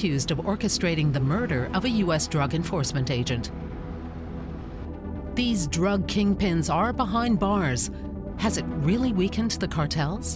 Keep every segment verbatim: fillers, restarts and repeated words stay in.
accused of orchestrating the murder of a U S drug enforcement agent. These drug kingpins are behind bars. Has it really weakened the cartels?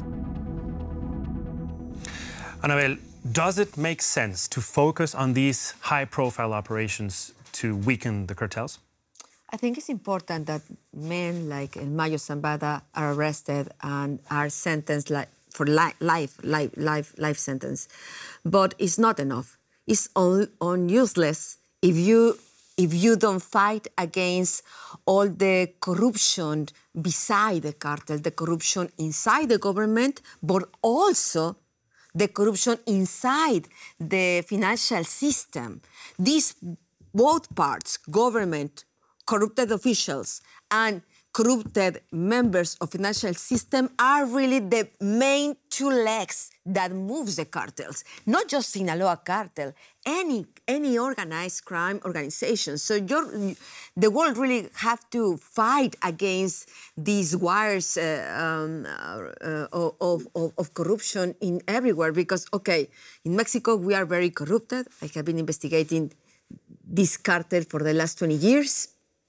Annabelle, does it make sense to focus on these high-profile operations to weaken the cartels? I think it's important that men like El Mayo Zambada are arrested and are sentenced like for life, life, life, life, life sentence. But it's not enough. It's on, on useless if you if you don't fight against all the corruption beside the cartel, the corruption inside the government, but also the corruption inside the financial system. These both parts, government, corrupted officials, and corrupted members of financial system are really the main two legs that moves the cartels. Not just Sinaloa cartel, any any organized crime organization. So you're, the world really have to fight against these wires uh, um, uh, of, of, of corruption in everywhere. Because, okay, in Mexico we are very corrupted. I have been investigating this cartel for the last twenty years.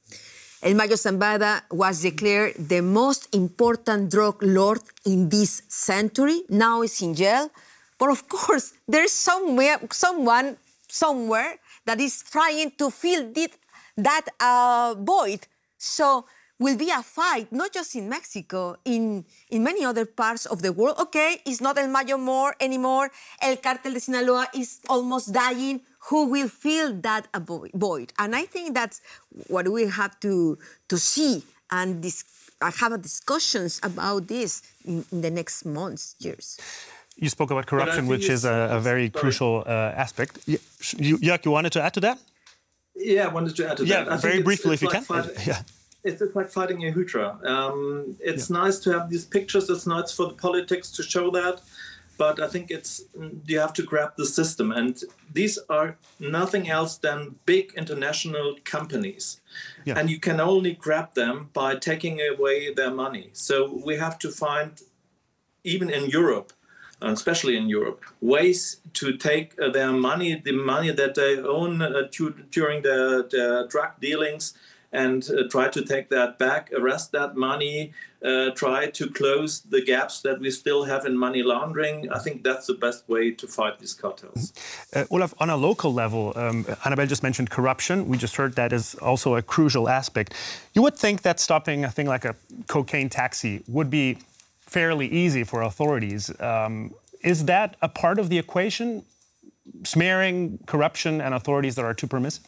El Mayo Zambada was declared the most important drug lord in this century. Now he's in jail. But of course, there's somewhere, someone somewhere that is trying to fill it, that uh, void. So will be a fight, not just in Mexico, in, in many other parts of the world. Okay, it's not El Mayo more anymore. El Cartel de Sinaloa is almost dying. Who will fill that void? And I think that's what we have to, to see and dis have discussions about this in, in the next months, years. You spoke about corruption, which is a, a very sorry. crucial uh, aspect. You, Jörg, you wanted to add to that? Yeah, I wanted to add to yeah, that. I very think briefly, it's, it's if like you can. Fighting, yeah. It's like fighting a Hydra. Um, it's yeah. nice to have these pictures. It's nice for the politics to show that. But I think it's you have to grab the system. And these are nothing else than big international companies. Yeah. And you can only grab them by taking away their money. So we have to find, even in Europe, and especially in Europe, ways to take uh, their money, the money that they own uh, to, during their, their drug dealings, and uh, try to take that back, arrest that money, uh, try to close the gaps that we still have in money laundering. I think that's the best way to fight these cartels. Uh, Olaf, on a local level, um, Annabelle just mentioned corruption. We just heard that is also a crucial aspect. You would think that stopping a thing like a cocaine taxi would be fairly easy for authorities. Um, is that a part of the equation, smearing corruption and authorities that are too permissive?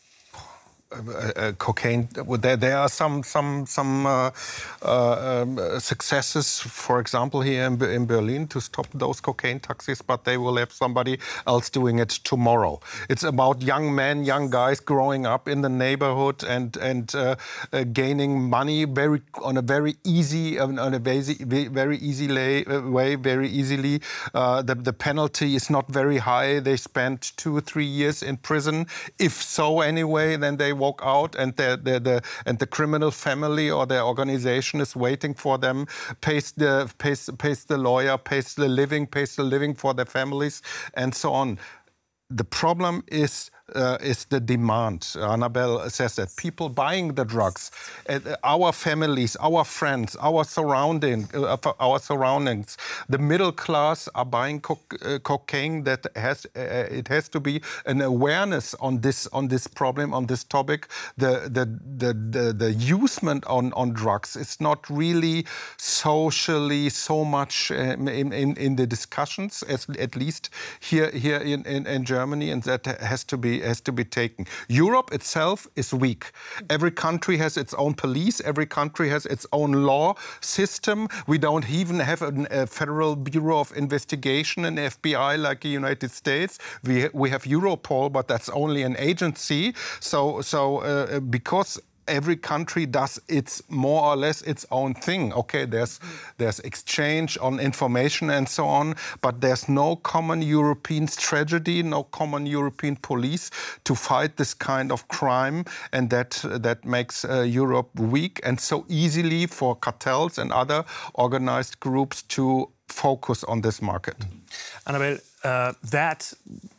Uh, uh, cocaine. There, there are some some some uh, uh, um, successes, for example, here in, in Berlin to stop those cocaine taxis, but they will have somebody else doing it tomorrow. It's about young men, young guys growing up in the neighborhood and and uh, uh, gaining money very on a very easy on a very very easy lay, uh, way, very easily. Uh, the the penalty is not very high. They spend two or three years in prison, if so anyway. Then they walk out, and the, the, the and the criminal family or their organization is waiting for them, pays the pays, pays the lawyer, pays the living, pays the living for their families, and so on. The problem is uh, is the demand. Annabelle says that people buying the drugs, uh, our families, our friends, our surrounding, uh, our surroundings, the middle class are buying co uh, cocaine. That has uh, it has to be an awareness on this on this problem, on this topic. The the the the, the usement on on drugs is not really socially so much uh, in, in in the discussions, as at least here here in in, in Germany, and that has to be has to be taken. Europe itself is weak. Every country has its own police. Every country has its own law system. We don't even have a, a Federal Bureau of Investigation, an F B I like the United States. We we have Europol, but that's only an agency. So so uh, because every country does its more or less its own thing. Okay, there's there's exchange on information and so on, but there's no common European strategy, no common European police to fight this kind of crime, and that that makes uh, Europe weak and so easily for cartels and other organized groups to focus on this market. Annabelle, uh, that